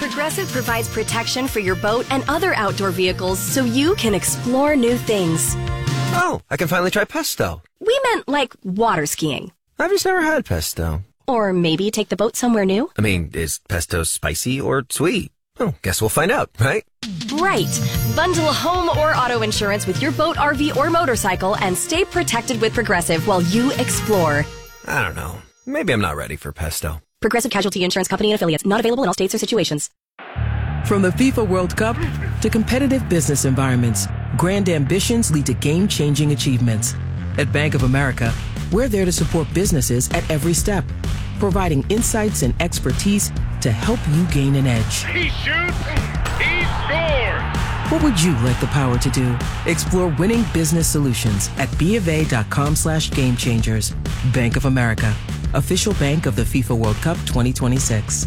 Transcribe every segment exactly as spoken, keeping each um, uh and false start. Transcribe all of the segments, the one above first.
Progressive provides protection for your boat and other outdoor vehicles so you can explore new things. Oh, I can finally try pesto. We meant like water skiing. I've just never had pesto. Or maybe take the boat somewhere new. I mean, is pesto spicy or sweet? Oh, guess we'll find out, right? Right. Bundle home or auto insurance with your boat, R V, or motorcycle and stay protected with Progressive while you explore. I don't know. Maybe I'm not ready for pesto. Progressive Casualty Insurance Company and affiliates. Not available in all states or situations. From the FIFA World Cup to competitive business environments, grand ambitions lead to game-changing achievements. At Bank of America, we're there to support businesses at every step, providing insights and expertise to help you gain an edge. He shoots, he scores! What would you like the power to do? Explore winning business solutions at BofA.com slash game changers. Bank of America, official bank of the FIFA World Cup twenty twenty-six.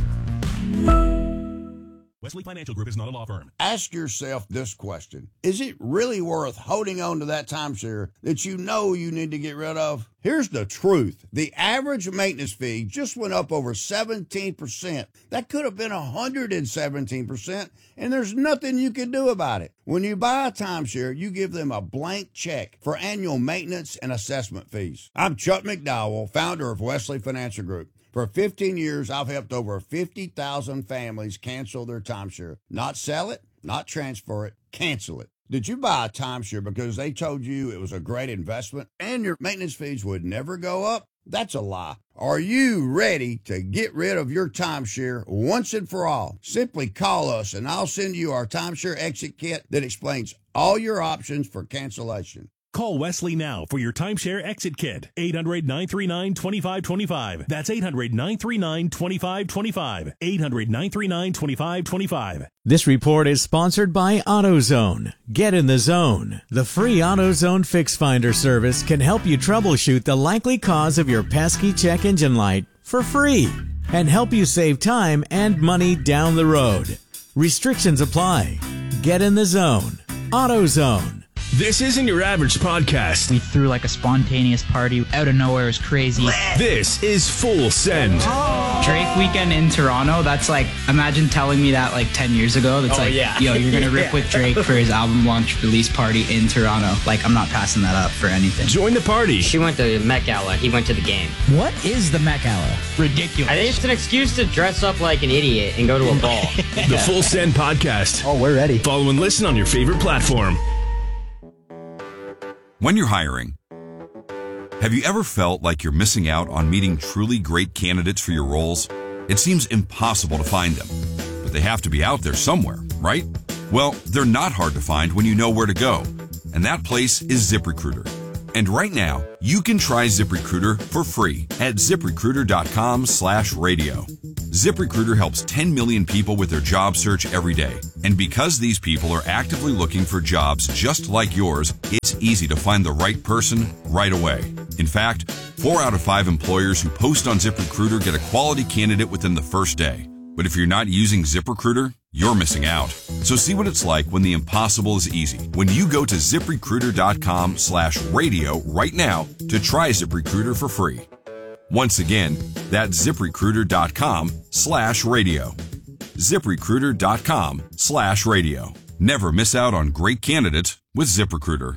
Wesley Financial Group is not a law firm. Ask yourself this question. Is it really worth holding on to that timeshare that you know you need to get rid of? Here's the truth. The average maintenance fee just went up over seventeen percent. That could have been one hundred seventeen percent, and there's nothing you can do about it. When you buy a timeshare, you give them a blank check for annual maintenance and assessment fees. I'm Chuck McDowell, founder of Wesley Financial Group. For fifteen years, I've helped over fifty thousand families cancel their timeshare. Not sell it, not transfer it, cancel it. Did you buy a timeshare because they told you it was a great investment and your maintenance fees would never go up? That's a lie. Are you ready to get rid of your timeshare once and for all? Simply call us and I'll send you our timeshare exit kit that explains all your options for cancellation. Call Wesley now for your timeshare exit kit. eight hundred, nine three nine, two five two five. That's eight hundred, nine three nine, two five two five. eight hundred, nine three nine, two five two five. This report is sponsored by AutoZone. Get in the zone. The free AutoZone Fix Finder service can help you troubleshoot the likely cause of your pesky check engine light for free and help you save time and money down the road. Restrictions apply. Get in the zone. AutoZone. This isn't your average podcast. We threw like a spontaneous party out of nowhere. It was crazy. This is Full Send. Oh. Drake weekend in Toronto. That's like, imagine telling me that like ten years ago. That's oh, like, yeah. yo, you're going to rip yeah. with Drake for his album launch release party in Toronto. Like, I'm not passing that up for anything. Join the party. She went to Met Gala. He went to the game. What is the Met Gala? Ridiculous. I think it's an excuse to dress up like an idiot and go to a ball. The Full Send Podcast. Oh, we're ready. Follow and listen on your favorite platform. When you're hiring, have you ever felt like you're missing out on meeting truly great candidates for your roles? It seems impossible to find them, but they have to be out there somewhere, right? Well, they're not hard to find when you know where to go, and that place is ZipRecruiter. And right now, you can try ZipRecruiter for free at ZipRecruiter.com slash radio. ZipRecruiter helps ten million people with their job search every day. And because these people are actively looking for jobs just like yours, it's easy to find the right person right away. In fact, four out of five employers who post on ZipRecruiter get a quality candidate within the first day. But if you're not using ZipRecruiter, you're missing out. So see what it's like when the impossible is easy. When you go to ZipRecruiter.com slash radio right now to try ZipRecruiter for free. Once again, that's ZipRecruiter.com slash radio. ZipRecruiter.com slash radio. Never miss out on great candidates with ZipRecruiter.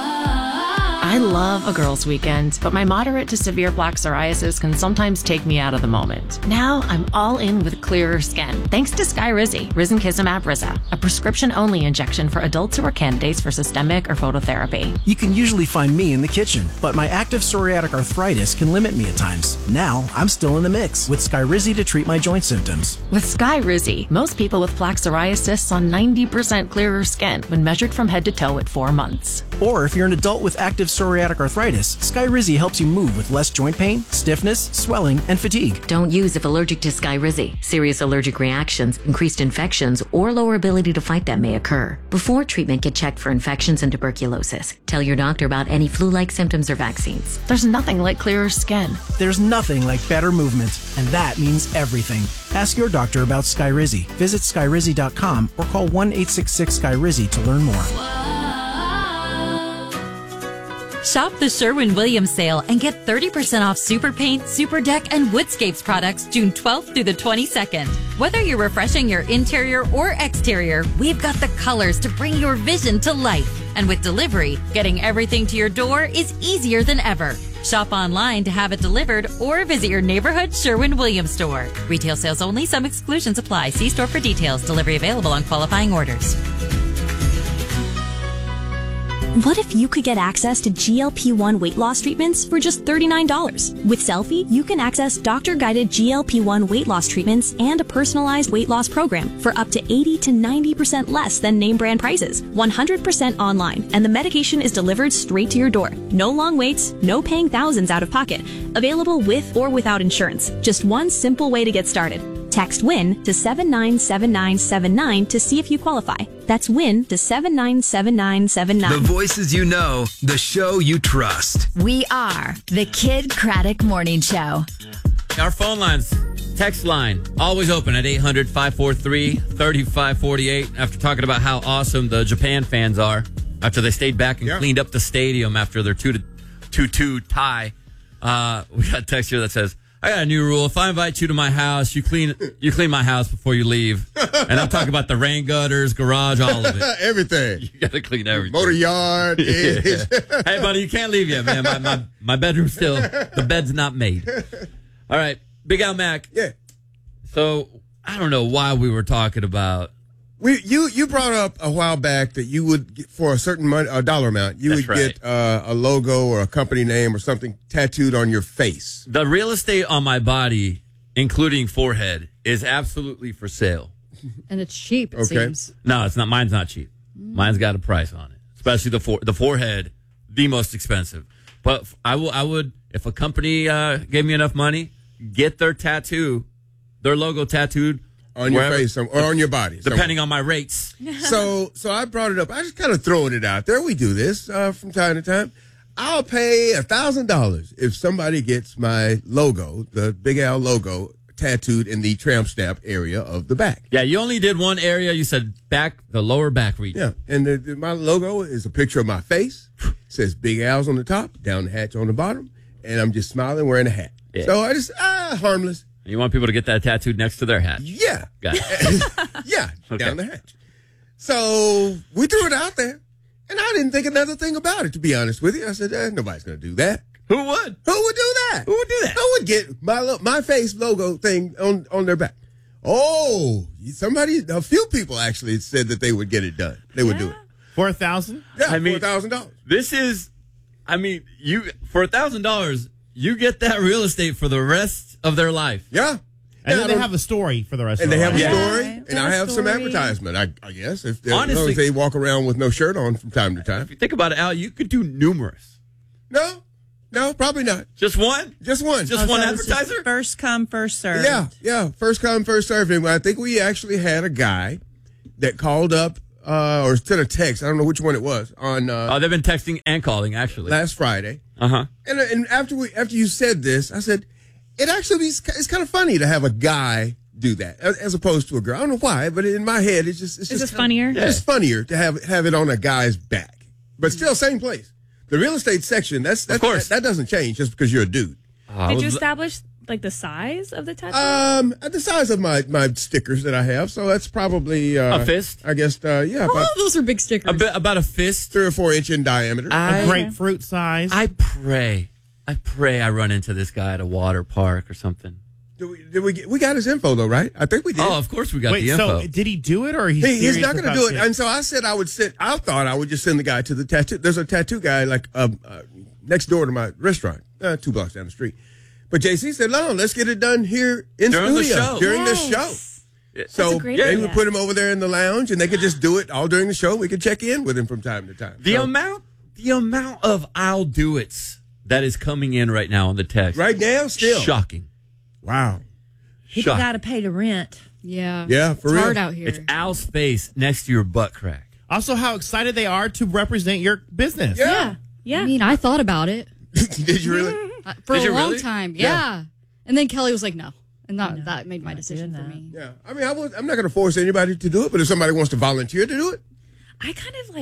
I love a girls' weekend, but my moderate to severe plaque psoriasis can sometimes take me out of the moment. Now I'm all in with clearer skin, thanks to Skyrizi, Risankizumab Riza, a prescription-only injection for adults who are candidates for systemic or phototherapy. You can usually find me in the kitchen, but my active psoriatic arthritis can limit me at times. Now I'm still in the mix with Skyrizi to treat my joint symptoms. With Skyrizi, most people with plaque psoriasis saw ninety percent clearer skin when measured from head to toe at four months. Or if you're an adult with active psoriatic arthritis, Skyrizi helps you move with less joint pain, stiffness, swelling, and fatigue. Don't use if allergic to Skyrizi. Serious allergic reactions, increased infections, or lower ability to fight them may occur. Before treatment, get checked for infections and tuberculosis. Tell your doctor about any flu-like symptoms or vaccines. There's nothing like clearer skin. There's nothing like better movement, and that means everything. Ask your doctor about Skyrizi. Visit Skyrizi dot com or call one eight six six Skyrizi to learn more. Shop the Sherwin-Williams sale and get thirty percent off Super Paint, Super Deck, and Woodscapes products June twelfth through the twenty-second. Whether you're refreshing your interior or exterior, we've got the colors to bring your vision to life. And with delivery, getting everything to your door is easier than ever. Shop online to have it delivered or visit your neighborhood Sherwin-Williams store. Retail sales only. Some exclusions apply. See store for details. Delivery available on qualifying orders. What if you could get access to G L P one weight loss treatments for just thirty-nine dollars? With Selfie, you can access doctor-guided G L P one weight loss treatments and a personalized weight loss program for up to eighty to ninety percent less than name brand prices, one hundred percent online, and the medication is delivered straight to your door. No long waits, no paying thousands out of pocket. Available with or without insurance. Just one simple way to get started. Text WIN to seven nine seven nine seven nine to see if you qualify. That's WIN to seven nine seven nine seven nine. The voices you know, the show you trust. We are the Kid Craddock Morning Show. Our phone lines, text line, always open at eight hundred, five four three, three five four eight. After talking about how awesome the Japan fans are, after they stayed back and yeah. cleaned up the stadium after their two to two two tie, uh, we got a text here that says, I got a new rule. If I invite you to my house, you clean you clean my house before you leave. And I'm talking about the rain gutters, garage, all of it. Everything. You got to clean everything. Motor yard. Yeah. Hey, buddy, you can't leave yet, man. My, my, my bedroom's still, the bed's not made. All right, Big Al Mac. Yeah. So, I don't know why we were talking about. We you you brought up a while back that you would get, for a certain money, a dollar amount, you That's would right. get uh, a logo or a company name or something tattooed on your face. The real estate on my body, including forehead, is absolutely for sale. And it's cheap, it Okay. seems. No, it's not. Mine's not cheap. Mine's got a price on it, especially the for, the forehead, the most expensive. But I will. I would if a company uh, gave me enough money, get their tattoo, their logo tattooed. On your face or on your body. Depending on my rates. So so I brought it up. I just kind of throwing it out there. We do this uh, from time to time. I'll pay a thousand dollars if somebody gets my logo, the Big Al logo, tattooed in the tramp stamp area of the back. Yeah, you only did one area. You said back, the lower back region. Yeah, and the, the, my logo is a picture of my face. It says Big Al's on the top, down the hatch on the bottom, and I'm just smiling wearing a hat. Yeah. So I just, ah, harmless. You want people to get that tattooed next to their hat? Yeah. Got it. yeah, Okay. down the hatch. So we threw it out there, and I didn't think another thing about it, to be honest with you. I said, eh, nobody's going to do that. Who would? Who would do that? Who would do that? Who would get my lo- my face logo thing on, on their back? Oh, somebody, a few people actually said that they would get it done. They would do it. For a thousand? Yeah, I mean, for a thousand dollars. This is, I mean, you for a thousand dollars, you get that real estate for the rest of their life. Yeah. And Yeah, then I they don't- have a story for the rest And of they their have a life. story, Yeah, and I tell a have some story. advertisement, I, I guess, if, they- as long Honestly- as they walk around with no shirt on from time to time. If you think about it, Al, you could do numerous. No, no, probably not. Just one? Just one. Just Oh, one so it's just advertiser? First come, first serve. Yeah, yeah. First come, first served. And I think we actually had a guy that called up uh, or sent a text. I don't know which one it was on uh, Oh, they've been texting and calling, actually. last Friday. Uh huh. And and after we after you said this, I said it actually is it's kind of funny to have a guy do that as, as opposed to a girl. I don't know why, but in my head, it's just it's It's just just funnier. It's just funnier to have have it on a guy's back, but still same place. The real estate section. That's, that's Of course. that, that doesn't change just because you're a dude. Uh, Did you establish like the size of the tattoo? Um, at the size of my, my stickers that I have, so that's probably uh, A fist? I guess. Uh, yeah, about oh, those are big stickers. a bit, about a fist? three or four inch in diameter. I, A grapefruit size. I pray. I pray I run into this guy at a water park or something. Did we, did we get? We got his info though, right? I think we did. Oh, of course we got Wait, the info. so did he do it or he's He, he's serious not going to about do it. it? And so I said I would send. I thought I would just send the guy to the tattoo. There's a tattoo guy like uh, uh, next door to my restaurant, uh, two blocks down the street. But J C said, "No, let's get it done here in During the studio show. during Yes. the show." That's So a great they idea. would put him over there in the lounge, and they could just do it all during the show. We could check in with him from time to time. The So, amount, the amount of I'll do it's that is coming in right now on the text. right now, still Shocking. wow. People Shocking. got to pay the rent. Yeah. Yeah, for it's real. hard out here. It's Al's face next to your butt crack. Also, how excited they are to represent your business. Yeah. yeah. Yeah. I mean, I thought about it Did you really? uh, for Did a you long really? time. Yeah. Yeah. And then Kelly was like, no. And that, that made my decision for me. Yeah. I mean, I was, I'm not going to force anybody to do it, but if somebody wants to volunteer to do it, I kind of like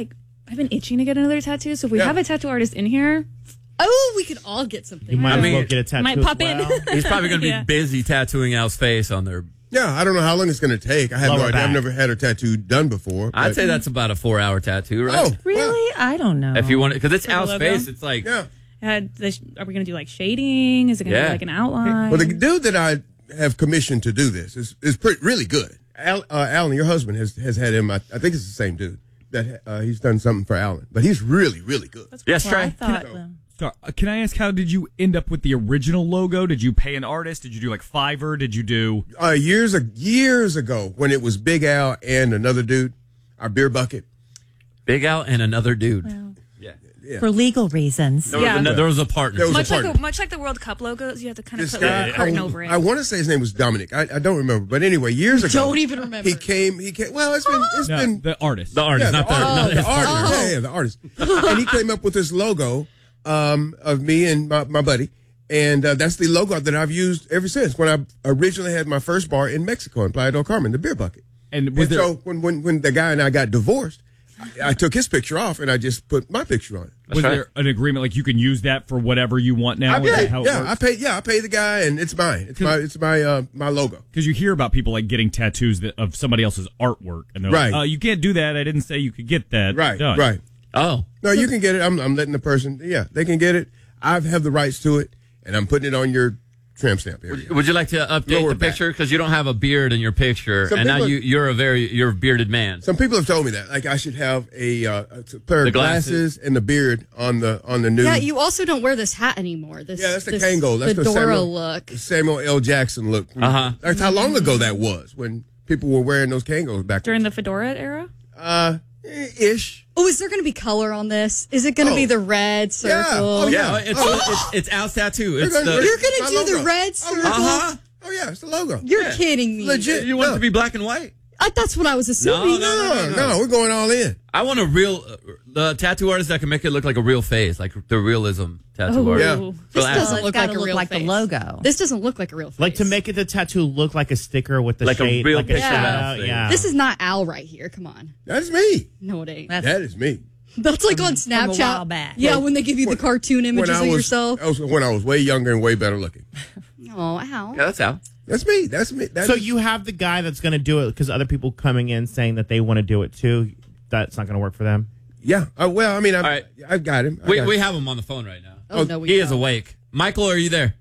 I've been itching to get another tattoo. So if we Yeah. have a tattoo artist in here, Oh, we could all get something. You might I as mean, well get a tattoo. might as pop well. in. He's probably going to be Yeah. busy tattooing Al's face on their. Yeah, I don't know how long it's going to take. I have Lower no idea. back. I've never had a tattoo done before. I'd but- say that's about a four-hour tattoo, right? Oh, Really? well, I don't know. If you want it, because it's For the Al's logo? face, it's like yeah. had the, are we going to do like shading? Is it going to Yeah. be like an outline? Well, the dude that I have commissioned to do this is is pretty really good. Al, uh, Alan, your husband has has had him. I, I think it's the same dude that uh, he's done something for Alan, but he's really really good. yes, Well, Trey. I thought, So- So, uh, can I ask, how did you end up with the original logo? Did you pay an artist? Did you do like Fiverr? Did you do? Uh, years ag- years ago, when it was Big Al and another dude, our beer bucket. Big Al and another dude. Yeah. For legal reasons. There was, Yeah. a, there was a partner. There was much a like partner. a, much like the World Cup logos, you have to kind of This put guy, like a curtain I, over it. I want to say his name was Dominic. I, I don't remember, but anyway, years ago, Don't even remember. he came. He came. Well, it's been it's No, been the artist. the artist, yeah, not the, art- not the his artist. partner. Yeah, yeah, the artist. And he came up with this logo um, of me and my, my buddy, and uh, that's the logo that I've used ever since. When I originally had my first bar in Mexico in Playa del Carmen, the beer bucket. And was And there? so when, when when the guy and I got divorced, I, I took his picture off and I just put my picture on it. was right. there an agreement like you can use that for whatever you want now? I Is that paid, how it yeah, works? I paid. Yeah, I paid the guy, and it's mine. It's my it's my uh, my logo. Because you hear about people like getting tattoos that, of somebody else's artwork, and they're Right. like, "Oh, you can't do that. I didn't say you could get that." Right, done." right. Oh, No, you can get it. I'm I'm letting the person. Yeah, they can get it. I have the rights to it, and I'm putting it on your tramp stamp area. would you like to update Lower the back. picture because you don't have a beard in your picture, Some and now people- you you're a very you're a bearded man. Some people have told me that, like I should have a, uh, a pair The of glasses. glasses. and the beard on the on the new. Yeah, you also don't wear this hat anymore. This, Yeah, that's the this Kango. That's the fedora Samuel, look. Samuel L. Jackson look. Uh-huh. That's how long ago that was when people were wearing those Kangos back During the fedora era? Uh, eh, ish. Oh, is there going to be color on this? Is it going to Oh. be the red circle? Oh, Yeah, yeah. it's, Oh. it's it's Al's tattoo. You're It's gonna- the, You're going My to do the logo. red Oh, circle? yeah. Uh-huh. Oh yeah, it's the logo. You're Yeah. kidding me. Legit. You want it No. to be black and white? I, that's what I was assuming. No, No, no, we're going all in. I want a real uh, the tattoo artist that can make it look like a real face, like the realism tattoo Oh, artist. Yeah. this So, Al, doesn't It's look gotta like a look real like face. the logo. This doesn't look like a real face. Like to make it the tattoo look like a sticker with the Like a shade, real like a picture of shadow. Al's face. Yeah. This is not Al right here. Come on. That's me. No, it ain't. That's That is me. That's like on from a Snapchat. while back. Yeah, when they give you the cartoon images When I of was, yourself. that was when I was way younger and way better looking. Oh, Al. yeah, that's Al. That's me. That's me. That So is- you have the guy that's going to do it because other people coming in saying that they want to do it too. That's not going to work for them. Yeah. Uh, well, I mean, I've, All right. I've got him. I We got we him. have him on the phone right now. Oh, no, we he is don't. awake. Michael, are you there?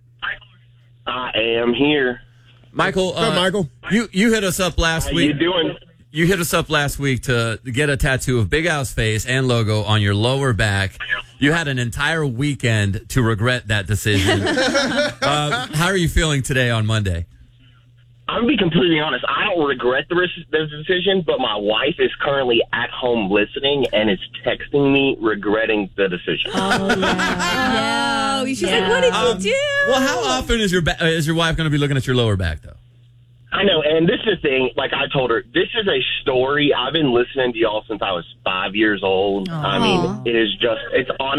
I am here. Michael, What's up, uh, Michael? you you hit us up last How week. you doing? You hit us up last week to get a tattoo of Big Al's face and logo on your lower back. You had an entire weekend to regret that decision. uh, how are you feeling today on Monday? I'm gonna be completely honest. I don't regret the, res- the decision, but my wife is currently at home listening and is texting me regretting the decision. Oh, yeah. Oh, she's Yeah. like, what did Um, you do? Well, how often is your ba- uh, is your wife going to be looking at your lower back though? I know, and this is the thing. Like I told her, this is a story. I've been listening to y'all since I was five years old. I mean, it is just, it's on.